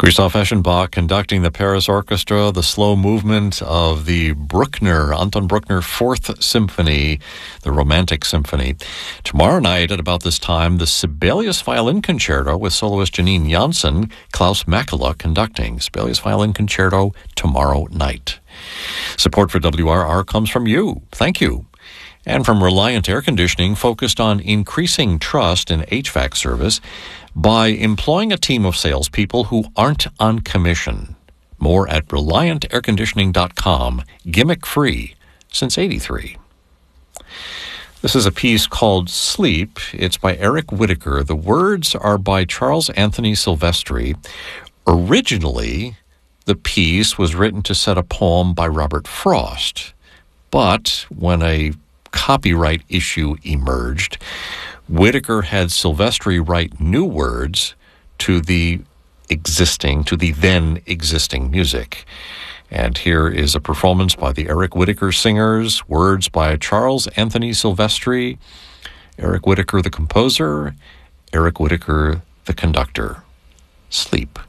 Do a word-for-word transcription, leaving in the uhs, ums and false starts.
Christoph Eschenbach conducting the Paris Orchestra, the slow movement of the Bruckner, Anton Bruckner Fourth Symphony, the Romantic Symphony. Tomorrow night at about this time, the Sibelius Violin Concerto with soloist Janine Janssen, Klaus Makela conducting. Sibelius Violin Concerto tomorrow night. Support for W R R comes from you. Thank you. And from Reliant Air Conditioning, focused on increasing trust in H V A C service by employing a team of salespeople who aren't on commission. More at reliant air conditioning dot com, gimmick-free since eighty-three. This is a piece called Sleep. It's by Eric Whitacre. The words are by Charles Anthony Silvestri. Originally, the piece was written to set a poem by Robert Frost, but when a copyright issue emerged, Whitacre had Silvestri write new words to the existing, to the then existing music. And here is a performance by the Eric Whitacre Singers, words by Charles Anthony Silvestri, Eric Whitacre the composer, Eric Whitacre the conductor. Sleep.